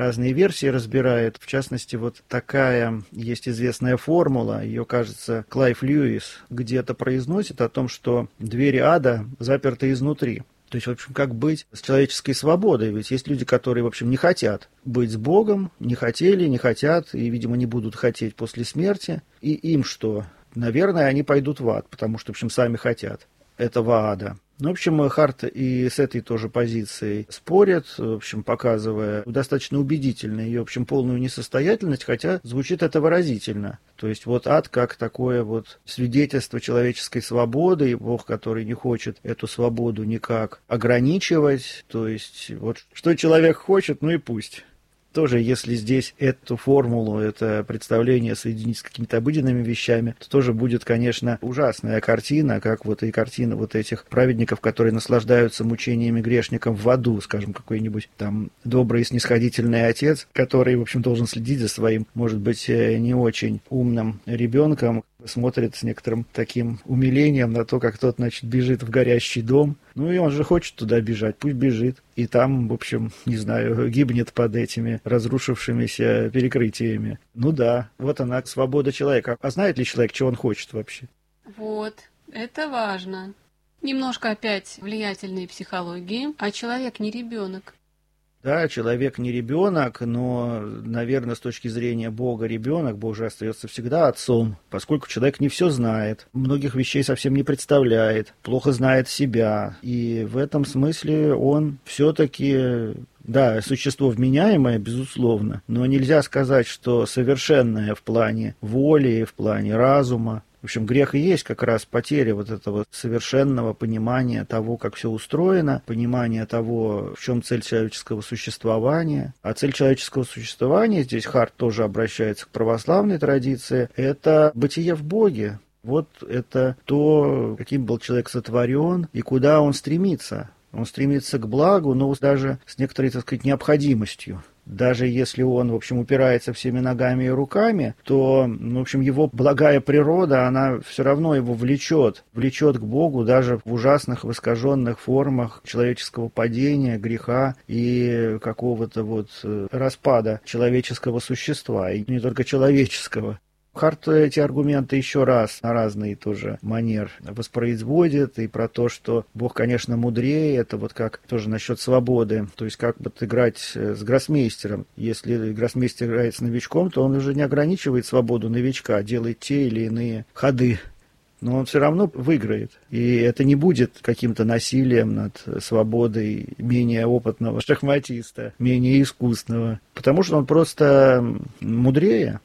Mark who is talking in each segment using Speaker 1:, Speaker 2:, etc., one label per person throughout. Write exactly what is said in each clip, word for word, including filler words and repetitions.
Speaker 1: разные версии разбирает. В частности, вот такая есть известная формула, ее, кажется, Клайв Льюис где-то произносит о том, что двери ада заперты изнутри. То есть, в общем, как быть с человеческой свободой? Ведь есть люди, которые, в общем, не хотят быть с Богом, не хотели, не хотят, и, видимо, не будут хотеть после смерти. И им что? Наверное, они пойдут в ад, потому что, в общем, сами хотят этого ада. Ну, в общем, Харт и с этой тоже позицией спорит, в общем, показывая достаточно убедительно ее, в общем, полную несостоятельность, хотя звучит это выразительно. То есть вот ад как такое вот свидетельство человеческой свободы, и Бог, который не хочет эту свободу никак ограничивать. То есть вот что человек хочет, ну и пусть. Тоже, если здесь эту формулу, это представление соединить с какими-то обыденными вещами, то тоже будет, конечно, ужасная картина, как вот и картина вот этих праведников, которые наслаждаются мучениями грешников в аду, скажем, какой-нибудь там добрый и снисходительный отец, который, в общем, должен следить за своим, может быть, не очень умным ребенком, смотрит с некоторым таким умилением на то, как тот, значит, бежит в горящий дом. Ну и он же хочет туда бежать, пусть бежит. И там, в общем, не знаю, гибнет под этими разрушившимися перекрытиями. Ну да, вот она, свобода человека. А знает ли человек, чего он хочет вообще?
Speaker 2: Вот, это важно. Немножко опять влиятельной психологии, а человек не ребенок.
Speaker 1: Да, человек не ребенок, но, наверное, с точки зрения Бога ребенок, Бог же остается всегда отцом, поскольку человек не все знает, многих вещей совсем не представляет, плохо знает себя. И в этом смысле он все-таки, да, существо вменяемое, безусловно, но нельзя сказать, что совершенное в плане воли, в плане разума. В общем, грех и есть как раз потеря вот этого совершенного понимания того, как все устроено, понимания того, в чем цель человеческого существования. А цель человеческого существования, здесь Харт тоже обращается к православной традиции, это бытие в Боге. Вот это то, каким был человек сотворен и куда он стремится. Он стремится к благу, но даже с некоторой, так сказать, необходимостью. Даже если он, в общем, упирается всеми ногами и руками, то, в общем, его благая природа, она все равно его влечет, влечет к Богу даже в ужасных, в искаженных формах человеческого падения, греха и какого-то вот распада человеческого существа, и не только человеческого. Харт эти аргументы еще раз на разные тоже манер воспроизводит, и про то, что Бог, конечно, мудрее, это вот как тоже насчет свободы, то есть как вот играть с гроссмейстером. Если гроссмейстер играет с новичком, то он уже не ограничивает свободу новичка, делает те или иные ходы. Но он все равно выиграет. И это не будет каким-то насилием над свободой менее опытного шахматиста, менее искусного. Потому что он просто мудрее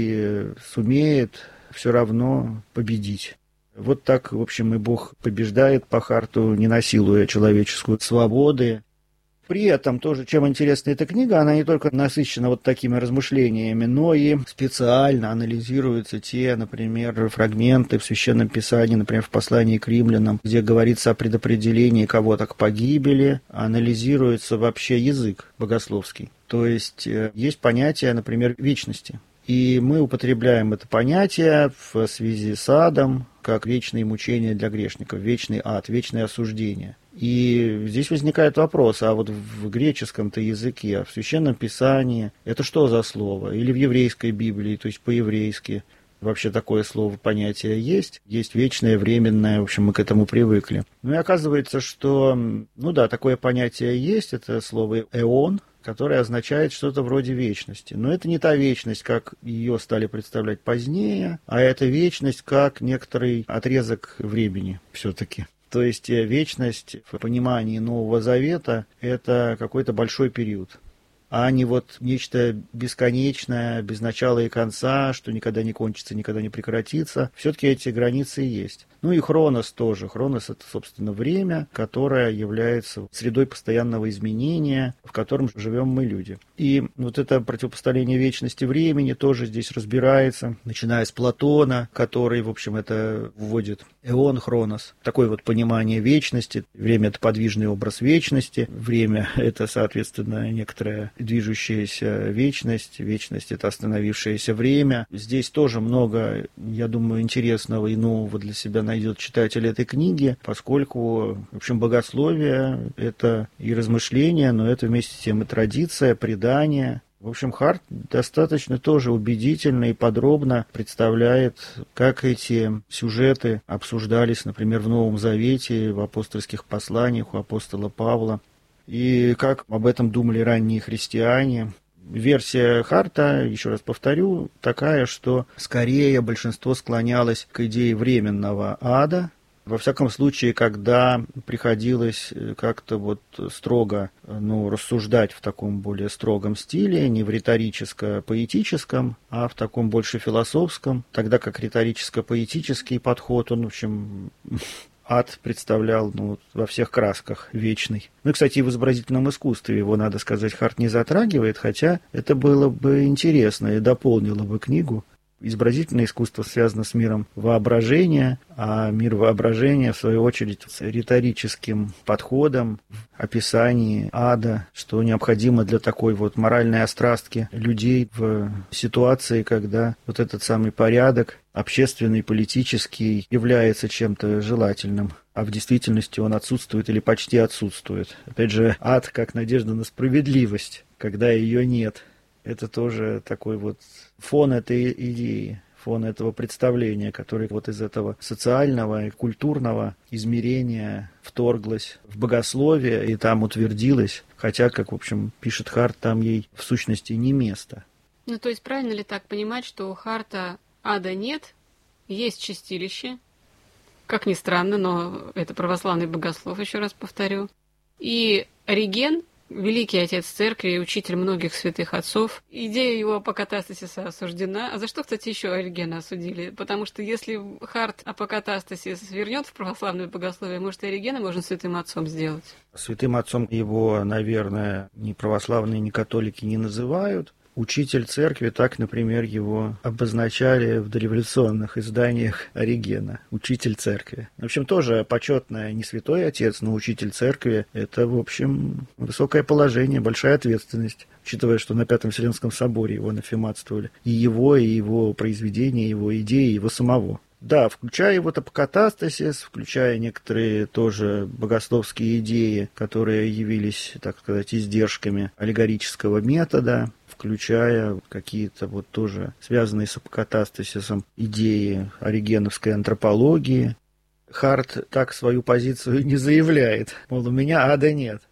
Speaker 1: и сумеет все равно победить. Вот так, в общем, и Бог побеждает по Харту, не насилуя человеческую свободу. При этом тоже, чем интересна эта книга, она не только насыщена вот такими размышлениями, но и специально анализируются те, например, фрагменты в Священном Писании, например, в послании к римлянам, где говорится о предопределении кого-то к погибели, анализируется вообще язык богословский. То есть есть понятие, например, вечности. И мы употребляем это понятие в связи с адом, как вечные мучения для грешников, вечный ад, вечное осуждение. И здесь возникает вопрос, а вот в греческом-то языке, в Священном Писании, это что за слово? Или в еврейской Библии, то есть по-еврейски, вообще такое слово, понятие есть? Есть вечное, временное, в общем, мы к этому привыкли. Ну и оказывается, что, ну да, такое понятие есть, это слово «эон», которое означает что-то вроде вечности. Но это не та вечность, как ее стали представлять позднее, а это вечность как некоторый отрезок времени все-таки. То есть вечность в понимании Нового Завета – это какой-то большой период, а не вот нечто бесконечное, без начала и конца, что никогда не кончится, никогда не прекратится. Все-таки эти границы есть. Ну и хронос тоже. Хронос – это, собственно, время, которое является средой постоянного изменения, в котором живем мы, люди. И вот это противопоставление вечности времени тоже здесь разбирается, начиная с Платона, который, в общем, это вводит эон, хронос. Такое вот понимание вечности. Время – это подвижный образ вечности. Время – это, соответственно, некоторая движущаяся вечность, вечность — это остановившееся время. Здесь тоже много, я думаю, интересного и нового для себя найдет читатель этой книги, поскольку, в общем, богословие — это и размышления, но это вместе с тем и традиция, предание. В общем, Харт достаточно тоже убедительно и подробно представляет, как эти сюжеты обсуждались, например, в Новом Завете, в апостольских посланиях у апостола Павла, и как об этом думали ранние христиане. Версия Харта, еще раз повторю, такая, что скорее большинство склонялось к идее временного ада. Во всяком случае, когда приходилось как-то вот строго, ну, рассуждать в таком более строгом стиле, не в риторическо-поэтическом, а в таком больше философском, тогда как риторическо-поэтический подход, он, в общем, ад представлял, ну, во всех красках, вечный. Ну и, кстати, в изобразительном искусстве его, надо сказать, Харт не затрагивает, хотя это было бы интересно и дополнило бы книгу. Изобразительное искусство связано с миром воображения, а мир воображения, в свою очередь, с риторическим подходом в описании ада, что необходимо для такой вот моральной острастки людей в ситуации, когда вот этот самый порядок общественный, политический, является чем-то желательным, а в действительности он отсутствует или почти отсутствует. Опять же, ад как надежда на справедливость, когда ее нет. Это тоже такой вот фон этой идеи, фон этого представления, который вот из этого социального и культурного измерения вторглось в богословие и там утвердилось, хотя, как, в общем, пишет Харт, там ей в сущности не место.
Speaker 2: Ну, то есть правильно ли так понимать, что у Харта ада нет, есть чистилище, как ни странно, но это православный богослов, еще раз повторю, и Ориген, великий отец церкви и учитель многих святых отцов. Идея его апокатастасиса осуждена. А за что, кстати, еще Оригена осудили? Потому что если Харт апокатастасис вернет в православное богословие, может, и Оригена можно святым отцом сделать?
Speaker 1: Святым отцом его, наверное, ни православные, ни католики не называют. Учитель церкви, так, например, его обозначали в дореволюционных изданиях Оригена. Учитель церкви. В общем, тоже почетное, не святой отец, но учитель церкви. Это, в общем, высокое положение, большая ответственность, учитывая, что на Пятом Вселенском соборе его анафематствовали. И его, и его произведения, его идеи, и его самого. Да, включая вот апокатастасис, включая некоторые тоже богословские идеи, которые явились, так сказать, издержками аллегорического метода, включая какие-то вот тоже связанные с апокатастасисом идеи оригеновской антропологии. Харт так свою позицию не заявляет, мол, у меня ада нет.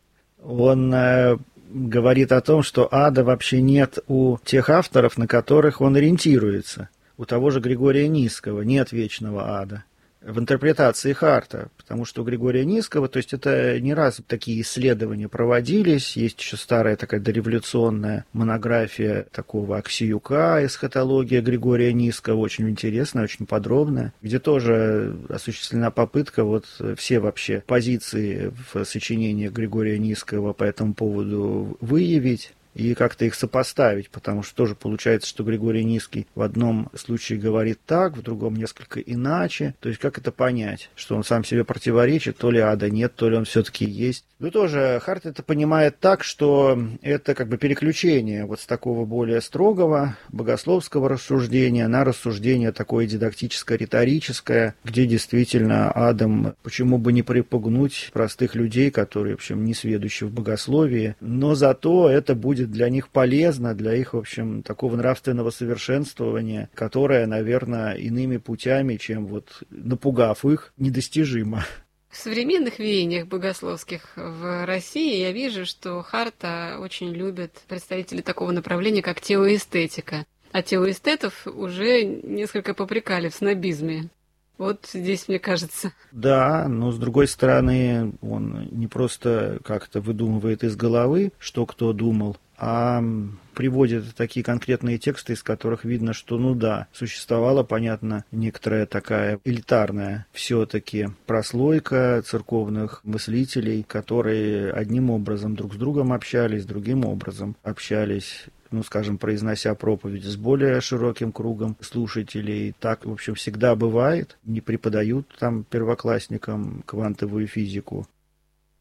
Speaker 1: Он э, говорит о том, что ада вообще нет у тех авторов, на которых он ориентируется. У того же Григория Нисского нет вечного ада. В интерпретации Харта, потому что у Григория Нисского, то есть это не раз такие исследования проводились, есть еще старая такая дореволюционная монография такого Аксиюка, эсхатология Григория Нисского, очень интересная, очень подробная, где тоже осуществлена попытка вот все вообще позиции в сочинениях Григория Нисского по этому поводу выявить и как-то их сопоставить, потому что тоже получается, что Григорий Нисский в одном случае говорит так, в другом несколько иначе. То есть как это понять, что он сам себе противоречит, то ли ада нет, то ли он все-таки есть. Ну тоже Харт это понимает так, что это как бы переключение вот с такого более строгого богословского рассуждения на рассуждение такое дидактическое-риторическое, где действительно адом, почему бы не припугнуть простых людей, которые, в общем, не сведущи в богословии, но зато это будет для них полезно, для их, в общем, такого нравственного совершенствования, которое, наверное, иными путями, чем вот напугав их, недостижимо.
Speaker 2: В современных веяниях богословских в России я вижу, что Харта очень любят представители такого направления, как теоэстетика. А теоэстетов уже несколько попрекали в снобизме. Вот здесь, мне кажется.
Speaker 1: Да, но с другой стороны, он не просто как-то выдумывает из головы, что кто думал, а приводит такие конкретные тексты, из которых видно, что, ну да, существовала, понятно, некоторая такая элитарная все-таки прослойка церковных мыслителей, которые одним образом друг с другом общались, другим образом общались, ну, скажем, произнося проповедь с более широким кругом слушателей. Так, в общем, всегда бывает. Не преподают там первоклассникам квантовую физику.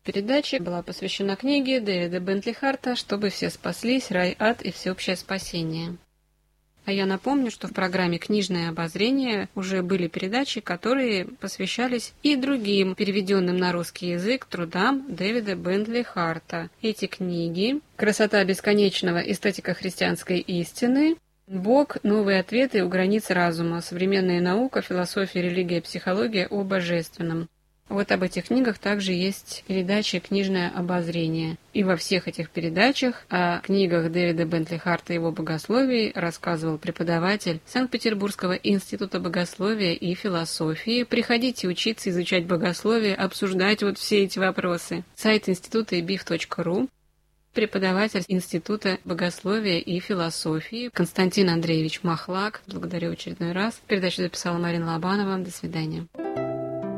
Speaker 2: передачи была посвящена книге Дэвида Бентли Харта «Чтобы все спаслись. Рай, ад и всеобщее спасение». А я напомню, что в программе «Книжное обозрение» уже были передачи, которые посвящались и другим переведенным на русский язык трудам Дэвида Бентли Харта. Эти книги «Красота бесконечного. Эстетика христианской истины», «Бог. Новые ответы у границ разума. Современная наука, философия, религия, психология о божественном». Вот об этих книгах также есть передача «Книжное обозрение». И во всех этих передачах о книгах Дэвида Бентли Харта и его богословии рассказывал преподаватель Санкт-Петербургского института богословия и философии. Приходите учиться, изучать богословие, обсуждать вот все эти вопросы. Сайт института и би эф точка ру. Преподаватель Института богословия и философии Константин Андреевич Махлак. Благодарю в очередной раз. Передачу записала Марина Лобанова. До свидания.